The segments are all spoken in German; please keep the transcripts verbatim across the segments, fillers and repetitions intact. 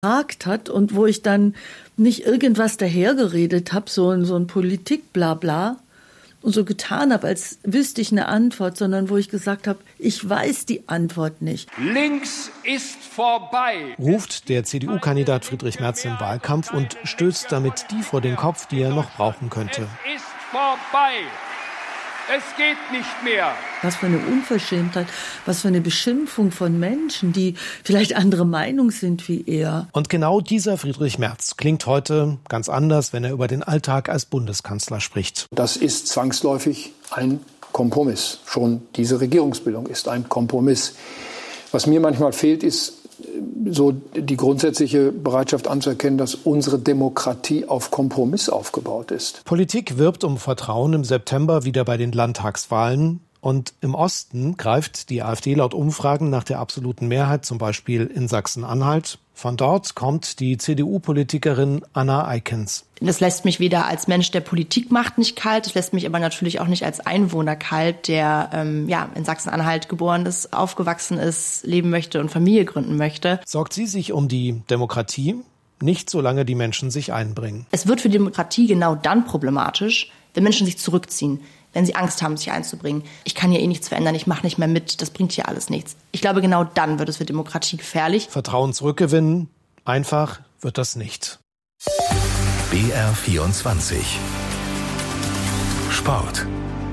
gefragt hat und wo ich dann nicht irgendwas dahergeredet habe, so ein, so ein Politik-Blabla und so getan habe, als wüsste ich eine Antwort, sondern wo ich gesagt habe, ich weiß die Antwort nicht. Links ist vorbei, ruft der C D U-Kandidat Friedrich Merz im Wahlkampf und stößt damit die vor den Kopf, die er noch brauchen könnte. Es ist vorbei. Es geht nicht mehr. Was für eine Unverschämtheit, was für eine Beschimpfung von Menschen, die vielleicht andere Meinung sind wie er. Und genau dieser Friedrich Merz klingt heute ganz anders, wenn er über den Alltag als Bundeskanzler spricht. Das ist zwangsläufig ein Kompromiss. Schon diese Regierungsbildung ist ein Kompromiss. Was mir manchmal fehlt, ist so die grundsätzliche Bereitschaft anzuerkennen, dass unsere Demokratie auf Kompromiss aufgebaut ist. Politik wirbt um Vertrauen im September wieder bei den Landtagswahlen. Und im Osten greift die AfD laut Umfragen nach der absoluten Mehrheit, zum Beispiel in Sachsen-Anhalt. Von dort kommt die C D U-Politikerin Anna Eikens. Das lässt mich weder als Mensch, der Politik macht, nicht kalt. Das lässt mich aber natürlich auch nicht als Einwohner kalt, der ähm, ja in Sachsen-Anhalt geboren ist, aufgewachsen ist, leben möchte und Familie gründen möchte. Sorgt sie sich um die Demokratie? Nicht, solange die Menschen sich einbringen. Es wird für die Demokratie genau dann problematisch, wenn Menschen sich zurückziehen, wenn sie Angst haben, sich einzubringen. Ich kann hier eh nichts verändern, ich mache nicht mehr mit, das bringt hier alles nichts. Ich glaube, genau dann wird es für Demokratie gefährlich. Vertrauen zurückgewinnen, einfach wird das nicht. B R vierundzwanzig Sport.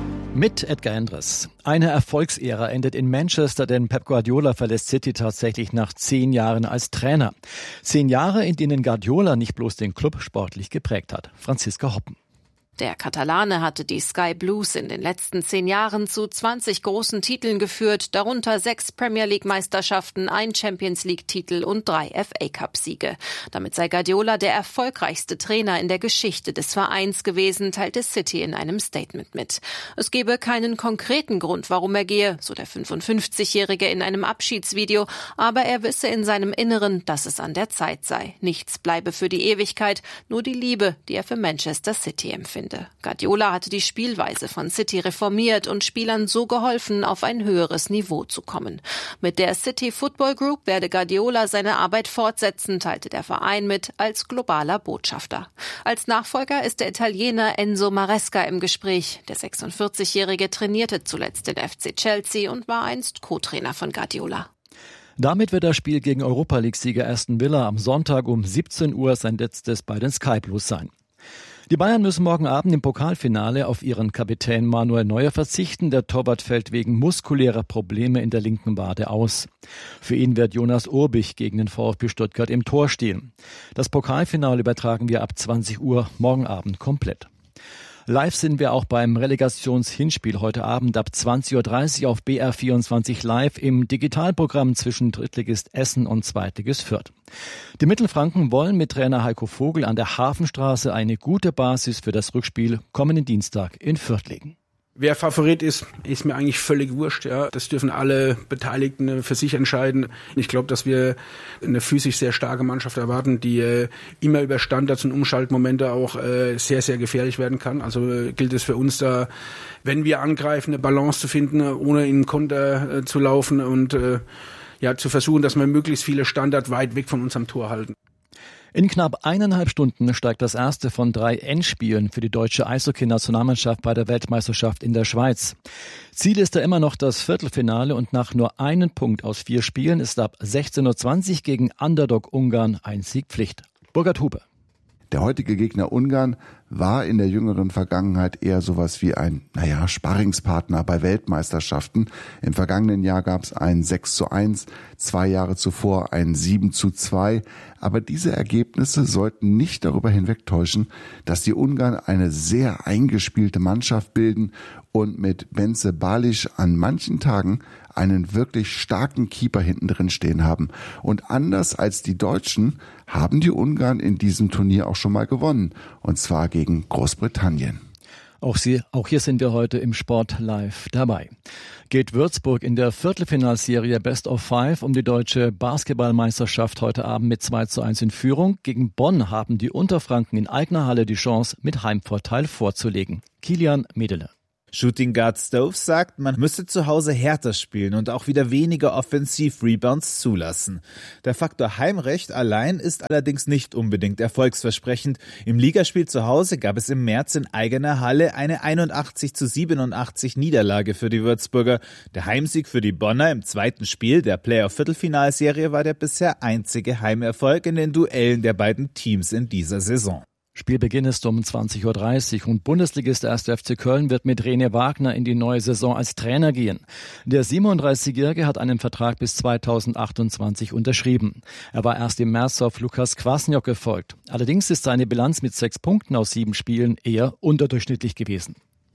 Mit Edgar Endres. Eine Erfolgsära endet in Manchester, denn Pep Guardiola verlässt City tatsächlich nach zehn Jahren als Trainer. Zehn Jahre, in denen Guardiola nicht bloß den Club sportlich geprägt hat. Franziska Hoppen. Der Katalane hatte die Sky Blues in den letzten zehn Jahren zu zwanzig großen Titeln geführt, darunter sechs Premier League Meisterschaften, ein Champions League Titel und drei F A Cup Siege. Damit sei Guardiola der erfolgreichste Trainer in der Geschichte des Vereins gewesen, teilte City in einem Statement mit. Es gebe keinen konkreten Grund, warum er gehe, so der fünfundfünfzigjährige in einem Abschiedsvideo, aber er wisse in seinem Inneren, dass es an der Zeit sei. Nichts bleibe für die Ewigkeit, nur die Liebe, die er für Manchester City empfindet. Guardiola hatte die Spielweise von City reformiert und Spielern so geholfen, auf ein höheres Niveau zu kommen. Mit der City Football Group werde Guardiola seine Arbeit fortsetzen, teilte der Verein mit, als globaler Botschafter. Als Nachfolger ist der Italiener Enzo Maresca im Gespräch. Der sechsundvierzigjährige trainierte zuletzt den F C Chelsea und war einst Co-Trainer von Guardiola. Damit wird das Spiel gegen Europa-League-Sieger Aston Villa am Sonntag um siebzehn Uhr sein letztes bei den Sky Blues sein. Die Bayern müssen morgen Abend im Pokalfinale auf ihren Kapitän Manuel Neuer verzichten. Der Torwart fällt wegen muskulärer Probleme in der linken Wade aus. Für ihn wird Jonas Urbich gegen den VfB Stuttgart im Tor stehen. Das Pokalfinale übertragen wir ab zwanzig Uhr morgen Abend komplett. Live sind wir auch beim Relegations-Hinspiel heute Abend ab zwanzig Uhr dreißig auf B R vierundzwanzig Live im Digitalprogramm zwischen Drittligist Essen und Zweitligist Fürth. Die Mittelfranken wollen mit Trainer Heiko Vogel an der Hafenstraße eine gute Basis für das Rückspiel kommenden Dienstag in Fürth legen. Wer Favorit ist, ist mir eigentlich völlig wurscht. Ja, das dürfen alle Beteiligten für sich entscheiden. Ich glaube, dass wir eine physisch sehr starke Mannschaft erwarten, die äh, immer über Standards und Umschaltmomente auch äh, sehr, sehr gefährlich werden kann. Also äh, gilt es für uns da, wenn wir angreifen, eine Balance zu finden, ohne in den Konter äh, zu laufen und äh, ja zu versuchen, dass wir möglichst viele Standards weit weg von unserem Tor halten. In knapp eineinhalb Stunden steigt das erste von drei Endspielen für die deutsche Eishockey-Nationalmannschaft bei der Weltmeisterschaft in der Schweiz. Ziel ist da immer noch das Viertelfinale und nach nur einem Punkt aus vier Spielen ist ab sechzehn Uhr zwanzig gegen Underdog Ungarn ein Sieg Pflicht. Burkhard Huber. Der heutige Gegner Ungarn war in der jüngeren Vergangenheit eher sowas wie ein, naja, Sparringspartner bei Weltmeisterschaften. Im vergangenen Jahr gab es ein sechs zu eins, zwei Jahre zuvor ein sieben zu zwei. Aber diese Ergebnisse sollten nicht darüber hinwegtäuschen, dass die Ungarn eine sehr eingespielte Mannschaft bilden und mit Bence Balic an manchen Tagen einen wirklich starken Keeper hinten drin stehen haben. Und anders als die Deutschen haben die Ungarn in diesem Turnier auch schon mal gewonnen. Und zwar gegen Großbritannien. Auch, sie, auch hier sind wir heute im Sport live dabei. Geht Würzburg in der Viertelfinalserie Best of Five um die deutsche Basketballmeisterschaft heute Abend mit zwei zu eins in Führung. Gegen Bonn haben die Unterfranken in eigener Halle die Chance, mit Heimvorteil vorzulegen. Kilian Medele. Shooting Guard Stokes sagt, man müsse zu Hause härter spielen und auch wieder weniger Offensiv-Rebounds zulassen. Der Faktor Heimrecht allein ist allerdings nicht unbedingt erfolgsversprechend. Im Ligaspiel zu Hause gab es im März in eigener Halle eine einundachtzig zu siebenundachtzig Niederlage für die Würzburger. Der Heimsieg für die Bonner im zweiten Spiel der Playoff-Viertelfinalserie war der bisher einzige Heimerfolg in den Duellen der beiden Teams in dieser Saison. Spielbeginn ist um zwanzig Uhr dreißig und Bundesligist erster F C Köln wird mit René Wagner in die neue Saison als Trainer gehen. Der siebenunddreißigjährige hat einen Vertrag bis zweitausendachtundzwanzig unterschrieben. Er war erst im März auf Lukas Kwasniok gefolgt. Allerdings ist seine Bilanz mit sechs Punkten aus sieben Spielen eher unterdurchschnittlich gewesen.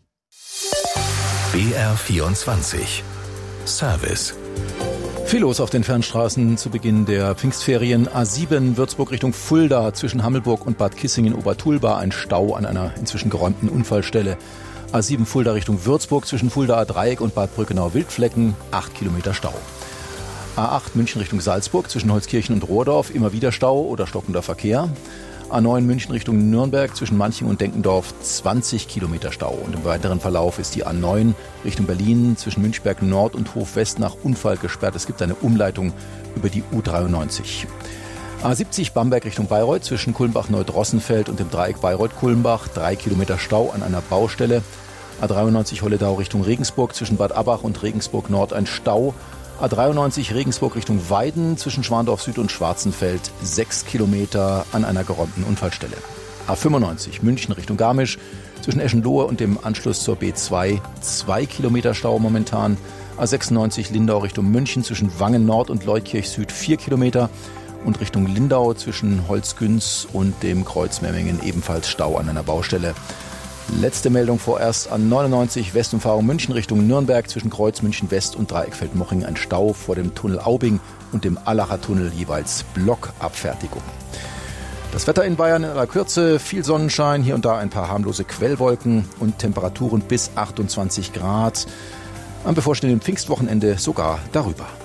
B R vierundzwanzig Service. Viel los auf den Fernstraßen zu Beginn der Pfingstferien. A sieben Würzburg Richtung Fulda zwischen Hammelburg und Bad Kissingen-Obertulba. Ein Stau an einer inzwischen geräumten Unfallstelle. A sieben Fulda Richtung Würzburg zwischen Fuldaer Dreieck und Bad Brückenau-Wildflecken. Acht Kilometer Stau. A acht München Richtung Salzburg zwischen Holzkirchen und Rohrdorf. Immer wieder Stau oder stockender Verkehr. A neun München Richtung Nürnberg zwischen Manching und Denkendorf zwanzig Kilometer Stau. Und im weiteren Verlauf ist die A neun Richtung Berlin zwischen Münchberg Nord und Hof West nach Unfall gesperrt. Es gibt eine Umleitung über die U dreiundneunzig. A siebzig Bamberg Richtung Bayreuth zwischen Kulmbach-Neudrossenfeld und dem Dreieck Bayreuth-Kulmbach. Drei Kilometer Stau an einer Baustelle. A dreiundneunzig Holledau Richtung Regensburg zwischen Bad Abbach und Regensburg Nord ein Stau. A dreiundneunzig Regensburg Richtung Weiden zwischen Schwandorf Süd und Schwarzenfeld sechs Kilometer an einer geräumten Unfallstelle. A fünfundneunzig München Richtung Garmisch zwischen Eschenlohe und dem Anschluss zur B zwei zwei Kilometer Stau momentan. A sechsundneunzig Lindau Richtung München zwischen Wangen Nord und Leutkirch Süd vier Kilometer und Richtung Lindau zwischen Holzgünz und dem Kreuz Memmingen ebenfalls Stau an einer Baustelle. Letzte Meldung vorerst an neunundneunzig Westumfahrung München Richtung Nürnberg zwischen Kreuz München West und Dreieckfeld-Moching ein Stau vor dem Tunnel Aubing und dem Allacher Tunnel jeweils Blockabfertigung. Das Wetter in Bayern in aller Kürze, viel Sonnenschein, hier und da ein paar harmlose Quellwolken und Temperaturen bis achtundzwanzig Grad. Am bevorstehenden Pfingstwochenende sogar darüber.